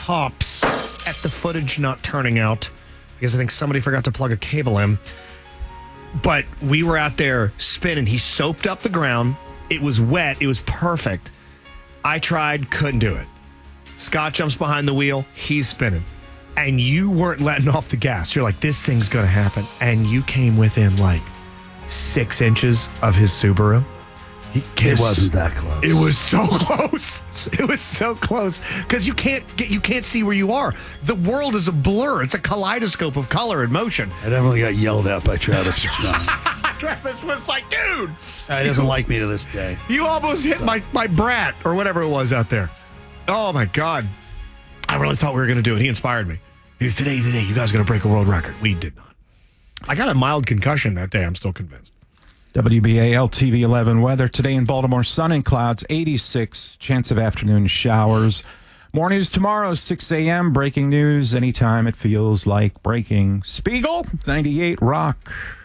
pops at the footage not turning out because I think somebody forgot to plug a cable in. But we were out there spinning. He soaped up the ground. It was wet. It was perfect. I tried, couldn't do it. Scott jumps behind the wheel. He's spinning. And you weren't letting off the gas. You're like, this thing's going to happen. And you came within like 6 inches of his Subaru. It wasn't that close. It was so close. It was so close because you can't see where you are. The world is a blur. It's a kaleidoscope of color and motion. I definitely got yelled at by Travis. Travis was like, dude. He doesn't like me to this day. You almost hit my brat or whatever it was out there. Oh, my God. I really thought we were going to do it. He inspired me. He was, today's the day. You guys are going to break a world record. We did not. I got a mild concussion that day. I'm still convinced. WBAL TV 11 weather today in Baltimore, sun and clouds, 86, chance of afternoon showers. More news tomorrow, 6 a.m. Breaking news anytime it feels like breaking. Spiegel, 98 Rock.